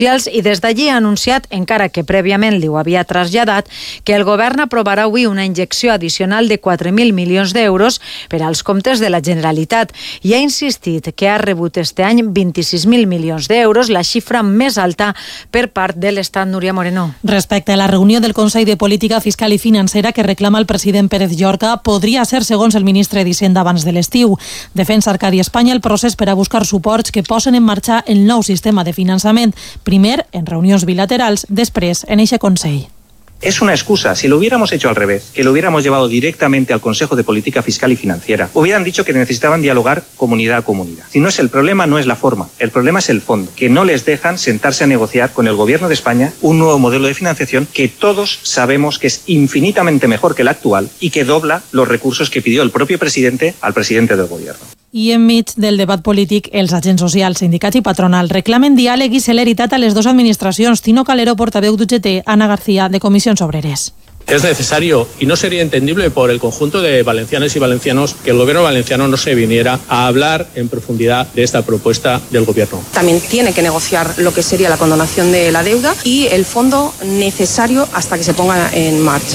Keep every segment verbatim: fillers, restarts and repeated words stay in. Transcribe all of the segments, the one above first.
i des d'allí ha anunciat, encara que prèviament li ho havia traslladat, que el govern aprovarà avui una injecció addicional de quatre mil milions d'euros per als comptes de la Generalitat i ha insistit que ha rebut este any vint-i-sis mil milions d'euros, la xifra més alta per part de l'Estat. Núria Moreno. Respecte a la reunió del Consell de Política Fiscal i Financera que reclama el president Pérez Llorca, podria ser, segons el ministre d'Hisenda, abans de l'estiu. Defensa Arcadi Espanya el procés per a buscar suports que posen en marxa el nou sistema de finançament, primer en reunions bilaterals, després en eixe Consell. Es una excusa. Si lo hubiéramos hecho al revés, que lo hubiéramos llevado directamente al Consejo de Política Fiscal y Financiera, hubieran dicho que necesitaban dialogar comunidad a comunidad. Si no es el problema, no es la forma. El problema es el fondo, que no les dejan sentarse a negociar con el Gobierno de España un nuevo modelo de financiación que todos sabemos que es infinitamente mejor que el actual y que dobla los recursos que pidió el propio presidente al presidente del Gobierno. I enmig del debat polític, els agents socials, sindicats i patronal reclamen diàleg i celeritat a les dues administracions. Tino Calero, portaveu d'U G T, Ana García, de Comissions Obreres. Es necesario y no sería entendible por el conjunto de valencianas y valencianos que el gobierno valenciano no se viniera a hablar en profundidad de esta propuesta del gobierno. También tiene que negociar lo que sería la condonación de la deuda y el fondo necesario hasta que se ponga en marcha.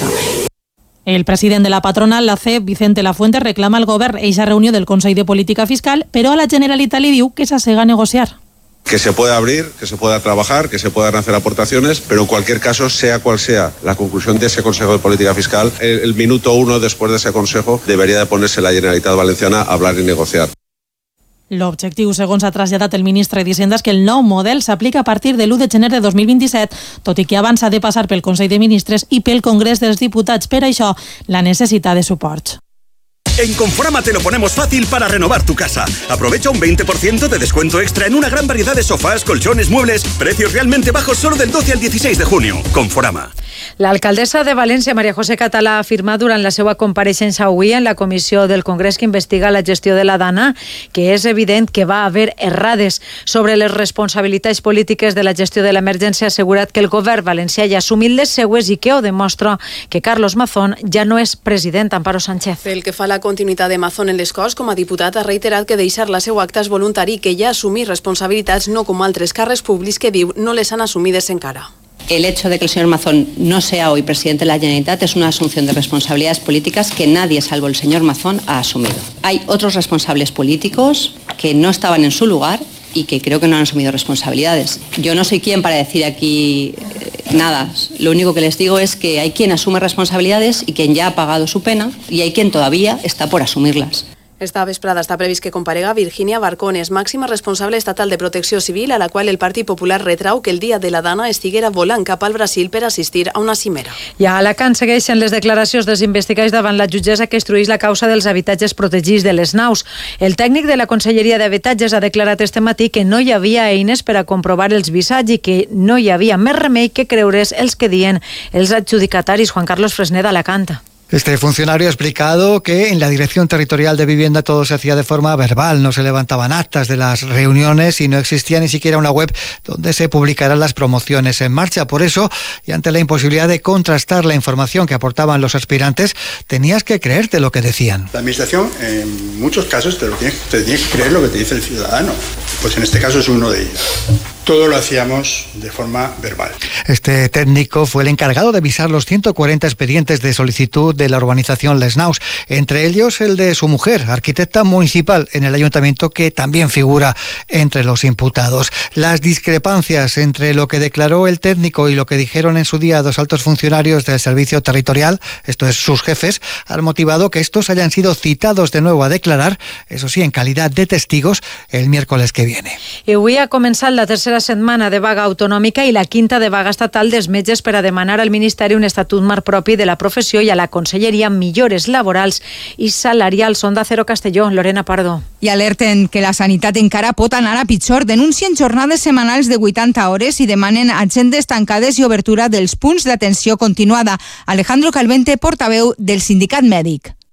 El president de la patronal, la C E P, Vicente Lafuente, reclama al govern eixa reunió del Consell de Política Fiscal, però a la Generalitat li diu que s'assega a negociar. Que se pueda abrir, que se pueda trabajar, que se puedan hacer aportaciones, pero en cualquier caso, sea cual sea la conclusión de ese Consejo de Política Fiscal, el, el minuto uno después de ese Consejo debería de ponerse la Generalitat Valenciana a hablar y negociar. L'objectiu, segons ha traslladat el ministre d'Hisenda, és que el nou model s'aplica a partir de l'u de gener de dos mil vint-i-set, tot i que abans ha de passar pel Consell de Ministres i pel Congrés dels Diputats. Per això, la necessitat de suports. En Conforama te lo ponemos fácil para renovar tu casa. Aprovecha un veinte por ciento de descuento extra en una gran variedad de sofás, colchones, muebles, precios realmente bajos solo del doce al dieciséis de junio. Conforama. L'alcaldessa de València, Maria José Català, ha afirmat durant la seva compareixença avui en la comissió del Congrés que investiga la gestió de la Dana que és evident que va haver errades sobre les responsabilitats polítiques de la gestió de l'emergència. Ha assegurat que el govern valencià ja ha assumit les seues i que ho demostra que Carlos Mazón ja no és president. Amparo Sánchez. Pel que fa a la continuïtat de Mazón en les Corts, com a diputat ha reiterat que deixar la seu acta és voluntari i que ja ha assumit responsabilitats, no com altres càrrecs públics que diu no les han assumides encara. El hecho de que el señor Mazón no sea hoy presidente de la Generalitat es una asunción de responsabilidades políticas que nadie, salvo el señor Mazón, ha asumido. Hay otros responsables políticos que no estaban en su lugar y que creo que no han asumido responsabilidades. Yo no soy quien para decir aquí eh, nada. Lo único que les digo es que hay quien asume responsabilidades y quien ya ha pagado su pena y hay quien todavía está por asumirlas. Esta vesprada està previst que comparega Virginia Barcones, màxima responsable estatal de Protecció Civil, a la qual el Partit Popular retrau que el dia de la Dana estiguera volant cap al Brasil per assistir a una cimera. I a Alacant segueixen les declaracions dels investigats davant la jutgessa que instrueix la causa dels habitatges protegits de les naus. El tècnic de la Conselleria d'Habitatges ha declarat este matí que no hi havia eines per a comprovar els visats i que no hi havia més remei que creure's els que diuen els adjudicataris. Juan Carlos Fresné, d'Alacant. Este funcionario ha explicado que en la Dirección Territorial de Vivienda todo se hacía de forma verbal, no se levantaban actas de las reuniones y no existía ni siquiera una web donde se publicaran las promociones en marcha. Por eso, y ante la imposibilidad de contrastar la información que aportaban los aspirantes, tenías que creerte lo que decían. La administración, en muchos casos, te, lo tienes, te tienes que creer lo que te dice el ciudadano. Pues en este caso es uno de ellos. Todo lo hacíamos de forma verbal. Este técnico fue el encargado de visar los ciento cuarenta expedientes de solicitud de la urbanización Les Naus, entre ellos el de su mujer, arquitecta municipal en el ayuntamiento, que también figura entre los imputados. Las discrepancias entre lo que declaró el técnico y lo que dijeron en su día dos altos funcionarios del servicio territorial, esto es, sus jefes, han motivado que estos hayan sido citados de nuevo a declarar, eso sí, en calidad de testigos, el miércoles que viene. I avui ha començat la tercera setmana de vaga autonòmica i la quinta de vaga estatal dels metges per a demanar al Ministeri un estatut marc propi de la professió i a la Conselleria millores laborals i salarials. Onda Cero Castelló, Lorena Pardo. I alerten que la sanitat encara pot anar a pitjor. Denuncien jornades setmanals de vuitanta hores i demanen agendes tancades i obertura dels punts d'atenció continuada. Alejandro Calvente, portaveu del sindicat mèdic.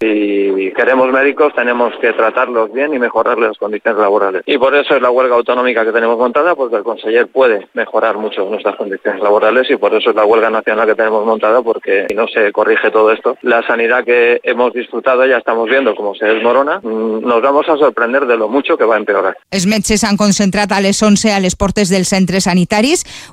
Si queremos médicos, tenemos que tratarlos bien y mejorarles las condiciones laborales. Y por eso es la huelga autonómica que tenemos montada, porque el conseller puede mejorar mucho nuestras condiciones laborales y por eso es la huelga nacional que tenemos montada, porque si no se corrige todo esto, la sanidad que hemos disfrutado ya estamos viendo cómo se desmorona, nos vamos a sorprender de lo mucho que va a empeorar. Els metges s'han concentrat a les onze a les portes dels centres sanitaris.